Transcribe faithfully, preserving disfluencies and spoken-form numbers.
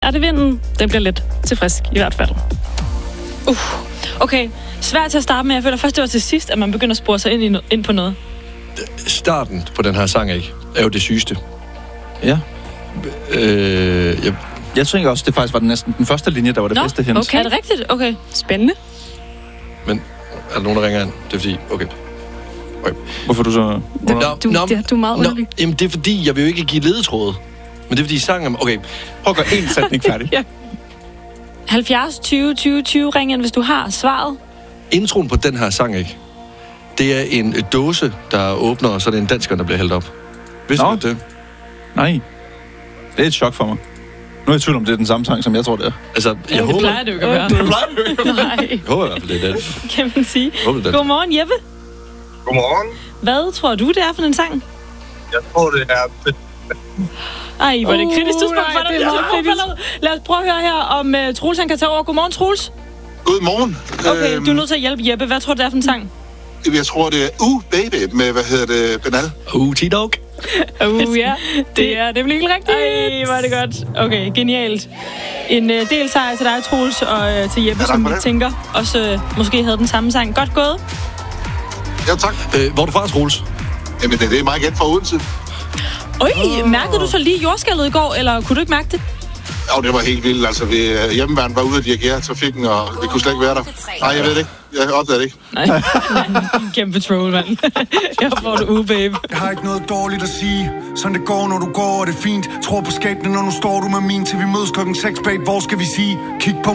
Er det vinden? Den bliver lidt til frisk, i hvert fald. Uh, okay. Svært til at starte med. Jeg føler først, det var til sidst, at man begynder at spore sig ind, i no- ind på noget. Starten på den her sang, ikke, er jo det sygeste. Ja. Øh, jeg... jeg tænker også, det faktisk var den næsten den første linje, der var det Nå, bedste hens. Okay, er det rigtigt? Okay. Spændende. Men er der nogen, der ringer ind? Det er fordi, okay. okay. Hvorfor du så... Du, du, nå, det, du er meget underlig. Jamen, det er fordi, jeg vil jo ikke give ledetråde. Men det er fordi, sangen... Okay, prøv at gøre en sætning færdig. Ja. halvfjerds tyve tyve tyve, ring ind, hvis du har svaret. Introen på den her sang, ikke? Det er en dåse, der åbner, og så er det en dansker, der bliver hældt op. Vidste du det? Nej. Det er et chok for mig. Nu er jeg i tvivl om, det er den samme sang, som jeg tror, det er. Altså, jeg ja, håber... det plejer det jo ikke at være. Det plejer det jo ikke at være. Nej. Jeg håber i hvert fald, det er det. Kan man sige. Håber, det er Godmorgen, Jeppe. Godmorgen. Hvad tror du, det er for en sang? Jeg tror, det er... Ej, hvor er det et kritisk tidspunkt for dig. det er Lad os prøve at høre her, om uh, Troels han kan tage over. Godmorgen, Troels. Godmorgen. Okay, du er nødt til at hjælpe Jeppe. Hvad tror du, det er for en sang? Jeg tror, det er Uh Baby med, hvad hedder det, Benal. Uh, T-Dog. Uh, ja. Det er det bliver ikke rigtigt. Ej, hvor er det godt. Okay, genialt. En uh, del sejr til dig, Troels, og uh, til Jeppe, ja, som vi tænker også uh, måske havde den samme sang. Godt gået. Ja, tak. Øh, hvor er du fra, Troels? Jamen, det, det er meget gæt fra Odense. Øj, oh. Mærkede du så lige jordskælvet i går, eller kunne du ikke mærke det? Ja, det var helt vildt. Altså, vi, hjemmeværende var ude at dirigere trafikken, og vi kunne slet ikke være der. Nej, jeg ved det ikke. Jeg opdagede det ikke. Nej, kæmpe troll, mand. Jeg får det ude, babe. Jeg har ikke noget dårligt at sige. Sådan det går, når du går, og det er fint. Tror på skæbnen, når nu står du med min. Til vi mødes klokken seks, babe. Hvor skal vi sige? Kig på